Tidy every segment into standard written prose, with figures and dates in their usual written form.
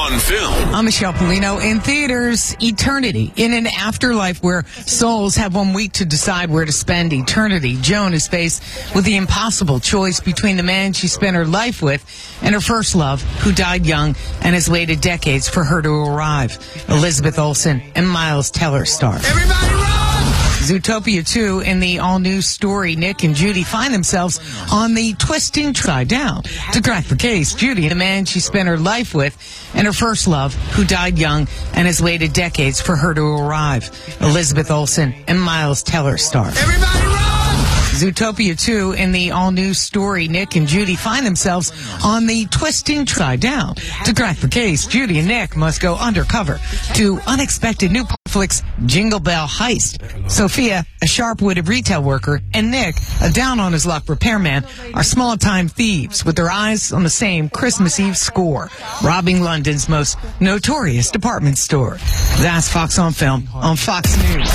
on Film. I'm Michelle Polino. In theaters, Eternity. In an afterlife where souls have 1 week to decide where to spend eternity, Joan is faced with the impossible choice between the man she spent her life with and her first love, who died young and has waited decades for her to arrive. Elizabeth Olsen and Miles Teller star. Everybody run! Zootopia 2, in the all-new story, Nick and Judy find themselves on the twisting side down. To crack the case, Judy, the man she spent her life with, and her first love, who died young and has waited decades for her to arrive. Elizabeth Olsen and Miles Teller star. Everybody run! Zootopia 2, in the all-new story, Nick and Judy find themselves on the twisting side down. To crack the case, Judy and Nick must go undercover to unexpected new Netflix Jingle Bell heist. Sophia, a sharp-witted retail worker, and Nick, a down-on-his-luck repairman, are small-time thieves with their eyes on the same Christmas Eve score, robbing London's most notorious department store. That's Fox on Film on Fox News.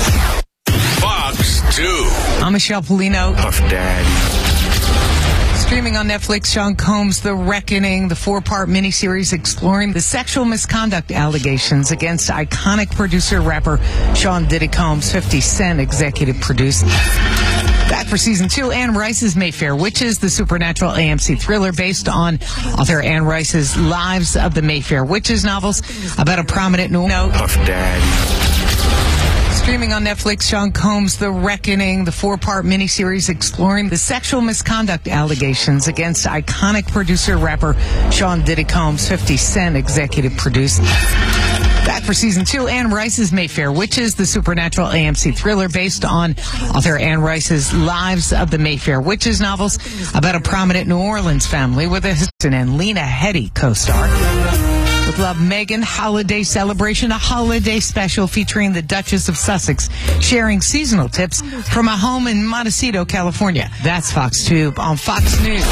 Fox 2. I'm Michelle Polino. Puff Daddy. Streaming on Netflix, Sean Combs' The Reckoning, the 4-part miniseries exploring the sexual misconduct allegations against iconic producer-rapper Sean Diddy Combs. 50 Cent executive produced. Back for season 2, Anne Rice's Mayfair Witches, the supernatural AMC thriller based on author Anne Rice's Lives of the Mayfair Witches novels about a prominent note. Puff Daddy. Streaming on Netflix, Sean Combs' The Reckoning, the 4-part miniseries exploring the sexual misconduct allegations against iconic producer-rapper Sean Diddy Combs. 50 Cent executive produced. Back for season 2, Anne Rice's Mayfair Witches, the supernatural AMC thriller based on author Anne Rice's Lives of the Mayfair Witches novels about a prominent New Orleans family with a and Lena Headey co-star. With Love Megan Holiday Celebration, a holiday special featuring the Duchess of Sussex, sharing seasonal tips from a home in Montecito, California. That's Fox Tube on Fox News.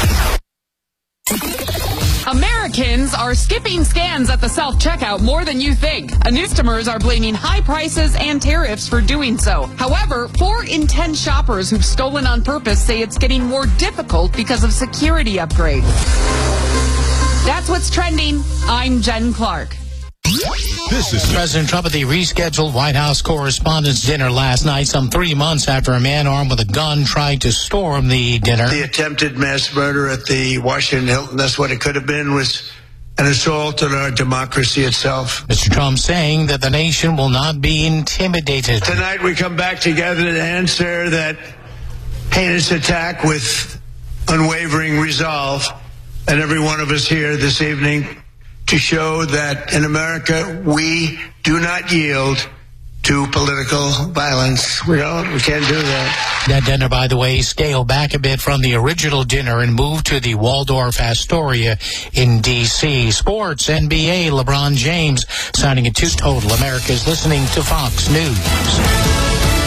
Americans are skipping scans at the self-checkout more than you think. Newstomers are blaming high prices and tariffs for doing so. However, 4 in 10 shoppers who've stolen on purpose say it's getting more difficult because of security upgrades. That's what's trending. I'm Jen Clark. This is President Trump at the rescheduled White House Correspondents' Dinner last night, some 3 months after a man armed with a gun tried to storm the dinner. The attempted mass murder at the Washington Hilton, that's what it could have been, was an assault on our democracy itself. Mr. Trump saying that the nation will not be intimidated. Tonight we come back together to answer that heinous attack with unwavering resolve. And every one of us here this evening to show that in America we do not yield to political violence. We can't do that. That dinner, by the way, scaled back a bit from the original dinner and moved to the Waldorf Astoria in D.C. Sports, NBA, LeBron James signing a 2 total. America's listening to Fox News.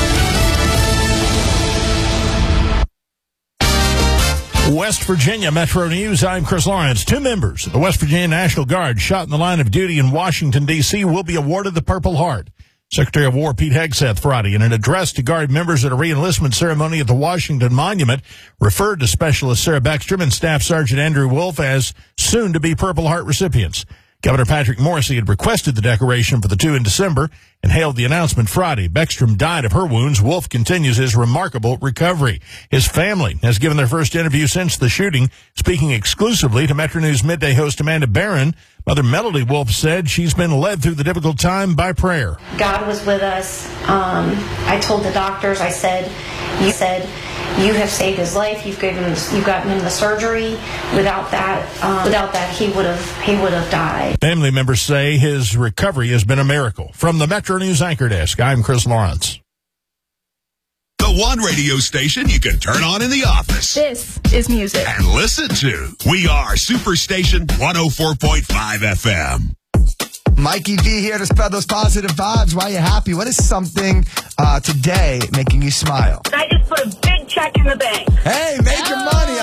West Virginia Metro News, I'm Chris Lawrence. 2 members of the West Virginia National Guard shot in the line of duty in Washington, D.C. will be awarded the Purple Heart. Secretary of War Pete Hegseth Friday, in an address to Guard members at a re-enlistment ceremony at the Washington Monument, referred to Specialist Sarah Beckstrom and Staff Sergeant Andrew Wolf as soon-to-be Purple Heart recipients. Governor Patrick Morrisey had requested the decoration for the 2 in December and hailed the announcement Friday. Beckstrom died of her wounds. Wolf continues his remarkable recovery. His family has given their first interview since the shooting. Speaking exclusively to Metro News Midday host Amanda Barron, Mother Melody Wolf said she's been led through the difficult time by prayer. God was with us. I told the doctors, you have saved his life. You've gotten him the surgery. Without that, he would have died. Family members say his recovery has been a miracle. From the Metro News Anchor Desk, I'm Chris Lawrence. The one radio station you can turn on in the office. This is music. And listen to. We are Superstation 104.5 FM. Mikey V here to spread those positive vibes. Why are you happy? What is something today making you smile? I just put a big check in the bank. Hey, making money.